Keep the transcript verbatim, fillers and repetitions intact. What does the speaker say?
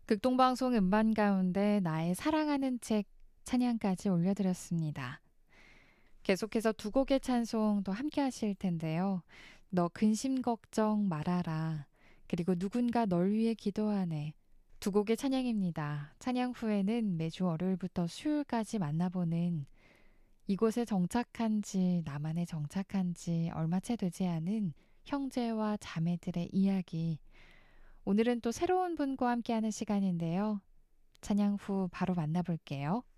극동방송 음반 가운데 나의 사랑하는 책 찬양까지 올려드렸습니다. 계속해서 두 곡의 찬송도 함께 하실 텐데요. 너 근심 걱정 말아라. 그리고 누군가 널 위해 기도하네. 두 곡의 찬양입니다. 찬양 후에는 매주 월요일부터 수요일까지 만나보는 이곳에 정착한 지, 나만에 정착한 지 얼마 채 되지 않은 형제와 자매들의 이야기. 오늘은 또 새로운 분과 함께하는 시간인데요. 찬양 후 바로 만나볼게요.